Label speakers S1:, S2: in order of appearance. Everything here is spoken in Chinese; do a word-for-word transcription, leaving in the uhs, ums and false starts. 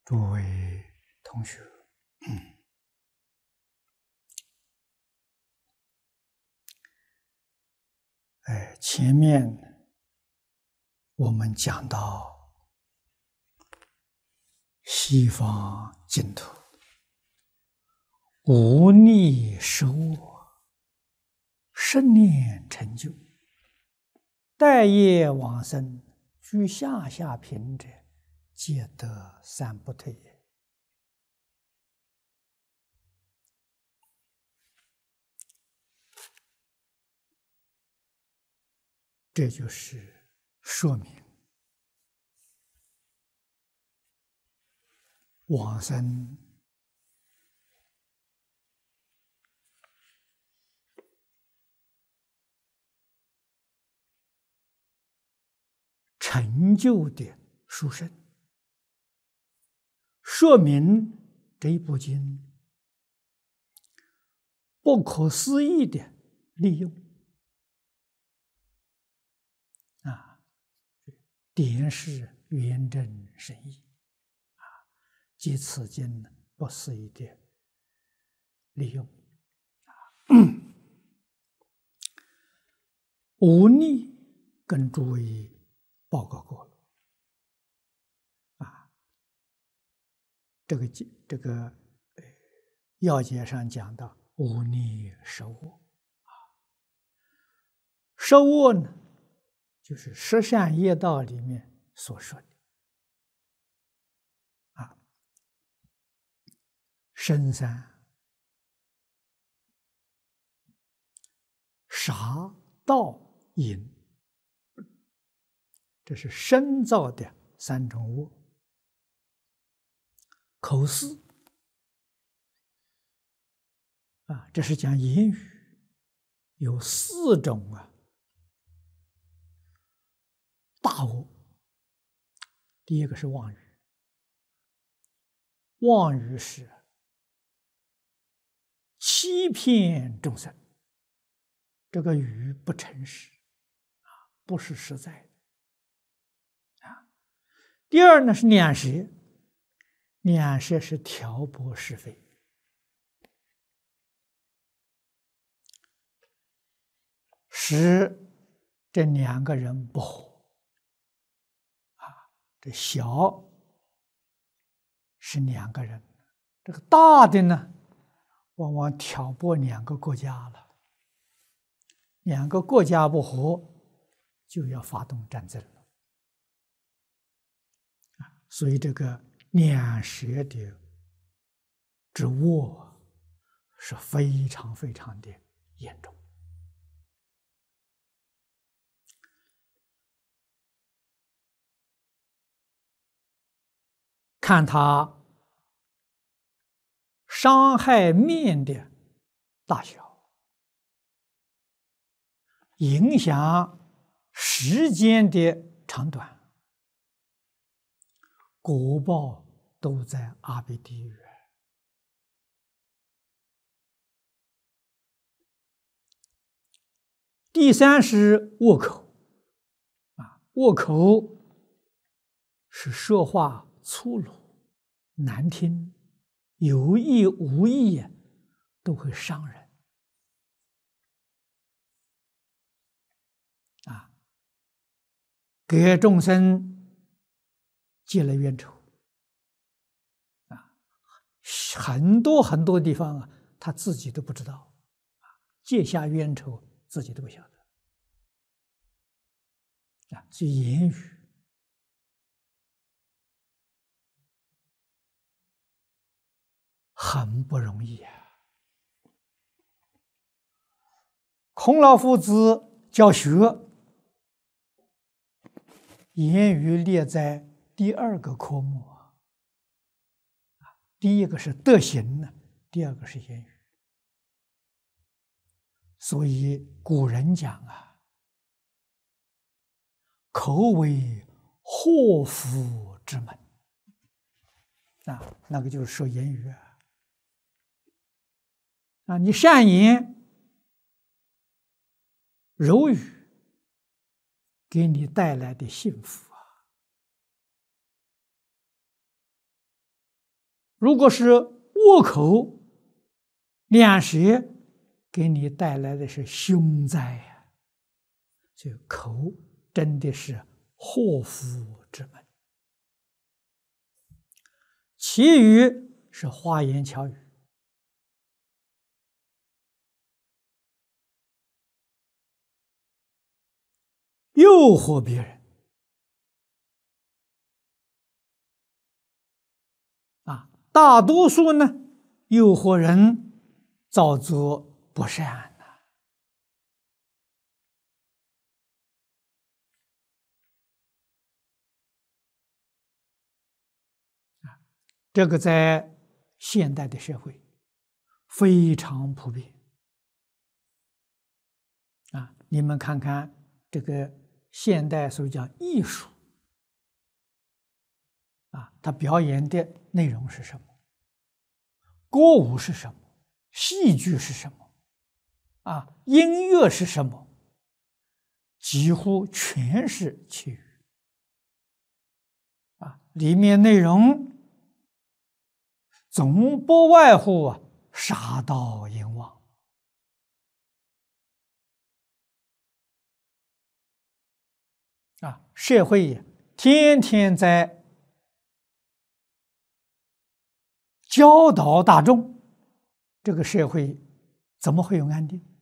S1: 诸位同学，嗯，哎，前面我们讲到西方净土无逆失恶，十念成就，待业往生，居下下品者，皆得三不退也。这就是说明往生成就的殊胜，说明这一部经不可思议的利用啊，点是圆正深义啊，即此经不思议的利用啊。无逆跟诸位报告过了啊，这个这个要解上讲到无逆失恶啊，失恶呢，就是十善业道里面所说的啊，生三、杀、盗、淫，这是身造的三种恶。口四啊，这是讲言语，有四种啊大恶。第一个是妄语，妄语是欺骗众生，这个语不诚实啊，不是实在的啊。第二呢是两舌，两舌是挑拨是非，使这两个人不和啊。这小是两个人，这个大的呢，往往挑拨两个国家了，两个国家不和，就要发动战争了啊。所以这个两舌的之恶是非常非常的严重。看他伤害面的大小，影响时间的长短，果报都在阿鼻地狱。第三是恶口啊，恶口是说话粗鲁难听，有意无意都会伤人啊，给众生结了冤仇啊，很多很多地方啊，他自己都不知道啊，结下冤仇自己都不晓得啊，所以言语很不容易啊。孔老夫子教学，言语列在第二个科目啊，第一个是德行呢，第二个是言语。所以古人讲啊，口为祸福之门啊，那个就是说言语啊，啊，你善言柔语给你带来的幸福啊， 如果是恶口、两舌，给你带来的是凶灾呀。所以口真的是祸福之门，其余是花言巧语，诱惑别人啊。大多数呢，诱惑人造作不善。这个在现代的社会非常普遍啊！你们看看这个现代所讲艺术啊，它表演的内容是什么？歌舞是什么？戏剧是什么？啊，音乐是什么？几乎全是奇语啊！里面内容总不外乎啊，杀盗淫妄啊！社会天天在教导大众，这个社会怎么会有安定？